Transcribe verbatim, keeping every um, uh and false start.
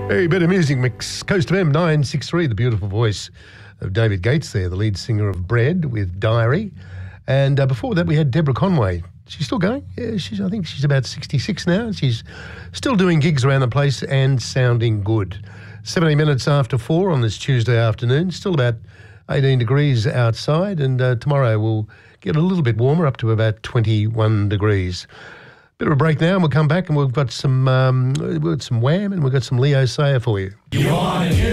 Hey, bit of music mix. Coast of M nine sixty-three, the beautiful voice of David Gates there, the lead singer of Bread with Diary. And uh, before that, we had Deborah Conway. She's still going. Yeah, she's. I think she's about sixty-six now. She's still doing gigs around the place and sounding good. seventy minutes after four on this Tuesday afternoon. Still about eighteen degrees outside, and uh, tomorrow we'll get a little bit warmer, up to about twenty-one degrees. Bit of a break now, and we'll come back and we've got some um, we've got some Wham and we've got some Leo Sayer for you. You want to hear